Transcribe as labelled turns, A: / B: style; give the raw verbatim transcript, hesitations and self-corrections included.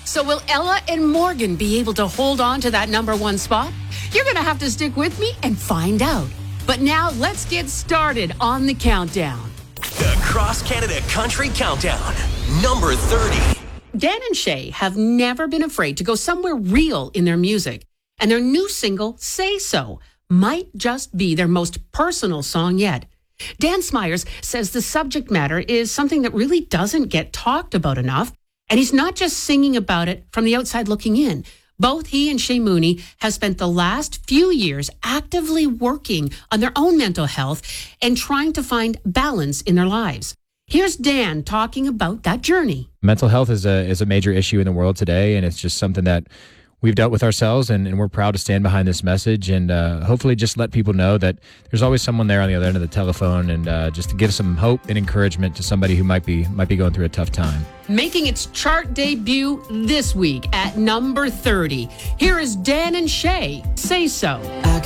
A: So will Ella and Morgan be able to hold on to that number one spot? You're going to have to stick with me and find out. But now let's get started on the countdown.
B: The Cross Canada Country Countdown, number thirty.
A: Dan and Shay have never been afraid to go somewhere real in their music. And their new single, Say So, might just be their most personal song yet. Dan Smyers says the subject matter is something that really doesn't get talked about enough. And he's not just singing about it from the outside looking in. Both he and Shay Mooney have spent the last few years actively working on their own mental health and trying to find balance in their lives. Here's Dan talking about that journey.
C: Mental health is a is a major issue in the world today, and it's just something that we've dealt with ourselves, and, and we're proud to stand behind this message and uh, hopefully just let people know that there's always someone there on the other end of the telephone, and uh, just to give some hope and encouragement to somebody who might be might be going through a tough time.
A: Making its chart debut this week at number thirty. Here is Dan and Shay, Say So.